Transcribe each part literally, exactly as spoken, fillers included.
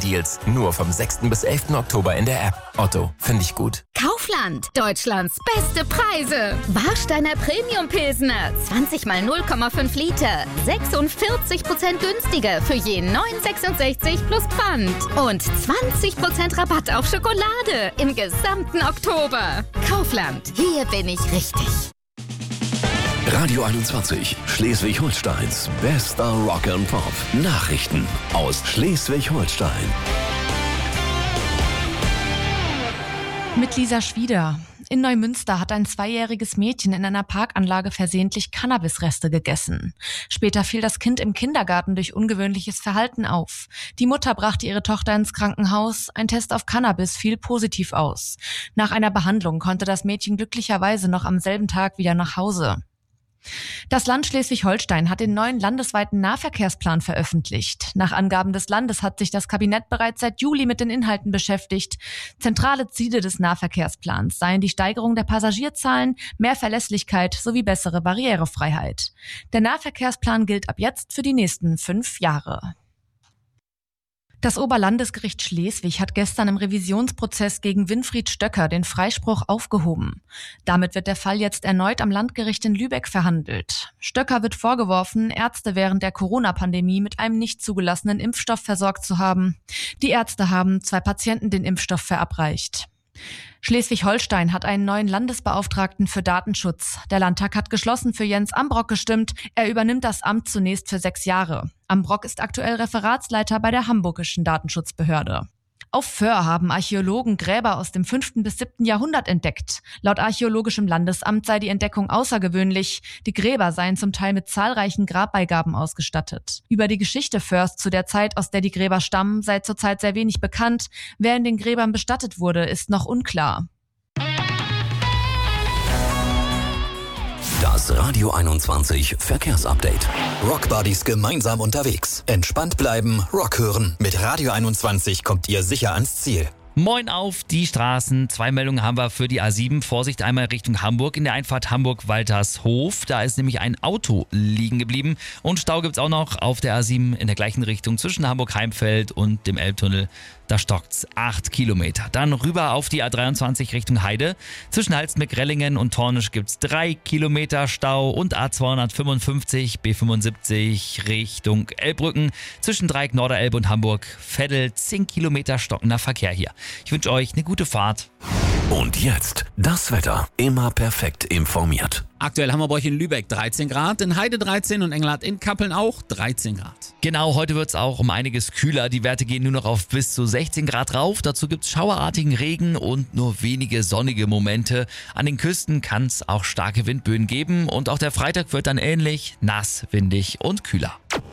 Deals. Nur vom sechsten bis elften Oktober in der App. Otto, finde ich gut. Kaufland, Deutschlands beste Preise. Warsteiner Premium Pilsner, zwanzig mal null Komma fünf Liter. sechsundvierzig Prozent günstiger für je neun Euro sechsundsechzig plus Pfand. Und zwanzig Prozent Rabatt auf Schokolade im gesamten Oktober. Kaufland, hier bin ich richtig. Radio einundzwanzig, Schleswig-Holsteins bester Rock and Pop. Nachrichten aus Schleswig-Holstein. Mit Lisa Schwieder. In Neumünster hat ein zweijähriges Mädchen in einer Parkanlage versehentlich Cannabisreste gegessen. Später fiel das Kind im Kindergarten durch ungewöhnliches Verhalten auf. Die Mutter brachte ihre Tochter ins Krankenhaus. Ein Test auf Cannabis fiel positiv aus. Nach einer Behandlung konnte das Mädchen glücklicherweise noch am selben Tag wieder nach Hause. Das Land Schleswig-Holstein hat den neuen landesweiten Nahverkehrsplan veröffentlicht. Nach Angaben des Landes hat sich das Kabinett bereits seit Juli mit den Inhalten beschäftigt. Zentrale Ziele des Nahverkehrsplans seien die Steigerung der Passagierzahlen, mehr Verlässlichkeit sowie bessere Barrierefreiheit. Der Nahverkehrsplan gilt ab jetzt für die nächsten fünf Jahre. Das Oberlandesgericht Schleswig hat gestern im Revisionsprozess gegen Winfried Stöcker den Freispruch aufgehoben. Damit wird der Fall jetzt erneut am Landgericht in Lübeck verhandelt. Stöcker wird vorgeworfen, Ärzte während der Corona-Pandemie mit einem nicht zugelassenen Impfstoff versorgt zu haben. Die Ärzte haben zwei Patienten den Impfstoff verabreicht. Schleswig-Holstein hat einen neuen Landesbeauftragten für Datenschutz. Der Landtag hat geschlossen für Jens Ambrock gestimmt. Er übernimmt das Amt zunächst für sechs Jahre. Ambrock ist aktuell Referatsleiter bei der Hamburgischen Datenschutzbehörde. Auf Föhr haben Archäologen Gräber aus dem fünften bis siebten Jahrhundert entdeckt. Laut Archäologischem Landesamt sei die Entdeckung außergewöhnlich. Die Gräber seien zum Teil mit zahlreichen Grabbeigaben ausgestattet. Über die Geschichte Föhrs zu der Zeit, aus der die Gräber stammen, sei zurzeit sehr wenig bekannt. Wer in den Gräbern bestattet wurde, ist noch unklar. Das Radio einundzwanzig Verkehrsupdate. Rockbuddies gemeinsam unterwegs. Entspannt bleiben, Rock hören. Mit Radio einundzwanzig kommt ihr sicher ans Ziel. Moin auf die Straßen. Zwei Meldungen haben wir für die A sieben. Vorsicht einmal Richtung Hamburg in der Einfahrt Hamburg-Waltershof. Da ist nämlich ein Auto liegen geblieben. Und Stau gibt's auch noch auf der A sieben in der gleichen Richtung zwischen Hamburg-Heimfeld und dem Elbtunnel. Da stockt's acht Kilometer. Dann rüber auf die A dreiundzwanzig Richtung Heide. Zwischen Halstenbeck-Rellingen und Tornisch gibt's drei Kilometer Stau und A zweihundertfünfundfünfzig B fünfundsiebzig Richtung Elbbrücken. Zwischen Dreieck Norderelbe und Hamburg-Veddel zehn Kilometer stockender Verkehr hier. Ich wünsche euch eine gute Fahrt. Und jetzt das Wetter. Immer perfekt informiert. Aktuell haben wir bei euch in Lübeck dreizehn Grad, in Heide dreizehn und Engelhardt in Kappeln auch dreizehn Grad. Genau, heute wird es auch um einiges kühler. Die Werte gehen nur noch auf bis zu sechzehn Grad rauf. Dazu gibt es schauerartigen Regen und nur wenige sonnige Momente. An den Küsten kann es auch starke Windböen geben. Und auch der Freitag wird dann ähnlich nass, windig und kühler.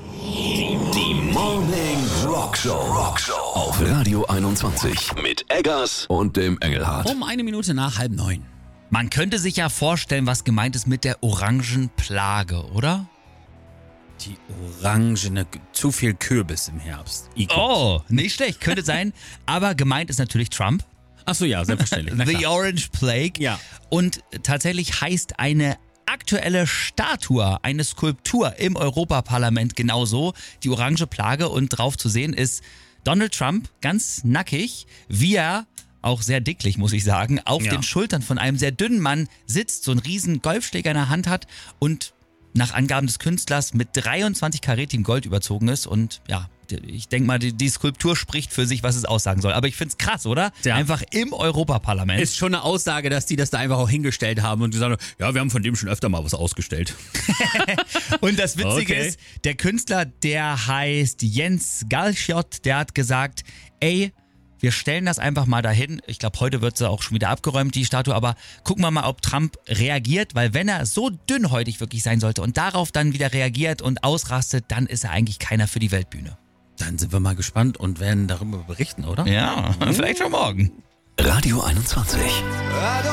Die Morning Rock Show. Rock Show auf Radio einundzwanzig mit Eggers und dem Engelhardt. Um eine Minute nach halb neun. Man könnte sich ja vorstellen, was gemeint ist mit der Orangenplage, oder? Die orangene, zu viel Kürbis im Herbst. Igitt. Oh, nicht schlecht, könnte sein. Aber gemeint ist natürlich Trump. Achso, ja, selbstverständlich. The Orange Plague. Ja. Und tatsächlich heißt eine aktuelle Statue, eine Skulptur im Europaparlament genauso, die Orange Plage. Und drauf zu sehen ist Donald Trump, ganz nackig, wie er, auch sehr dicklich, muss ich sagen, auf ja. den Schultern von einem sehr dünnen Mann sitzt, so einen riesen Golfschläger in der Hand hat und nach Angaben des Künstlers mit dreiundzwanzig karätigem Gold überzogen ist. Und ja, ich denke mal, die, die Skulptur spricht für sich, was es aussagen soll. Aber ich finde es krass, oder? Ja. Einfach im Europaparlament. Ist schon eine Aussage, dass die das da einfach auch hingestellt haben und die sagen, ja, wir haben von dem schon öfter mal was ausgestellt. Und das Witzige Okay. ist, der Künstler, der heißt Jens Galchot, der hat gesagt, ey, wir stellen das einfach mal dahin. Ich glaube, heute wird sie auch schon wieder abgeräumt, die Statue. Aber gucken wir mal, ob Trump reagiert. Weil wenn er so dünnhäutig wirklich sein sollte und darauf dann wieder reagiert und ausrastet, dann ist er eigentlich keiner für die Weltbühne. Dann sind wir mal gespannt und werden darüber berichten, oder? Ja, vielleicht schon morgen. Radio einundzwanzig. Radio